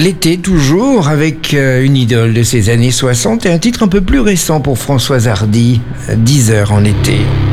L'été toujours, avec une idole de ces années 60 et un titre un peu plus récent pour Françoise Hardy, 10 heures en été.